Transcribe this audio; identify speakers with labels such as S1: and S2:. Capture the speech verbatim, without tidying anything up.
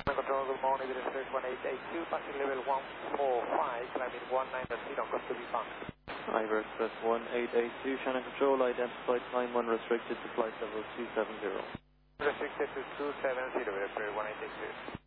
S1: Control, good morning, this is one eight eight two, passing level one four five, climbing one nine zero, on cost to be found.
S2: Iver Express one eight eight two, Shannon Control, identified climb one restricted to flight level two seven zero.
S1: Restricted to two seven zero, one eight eight two.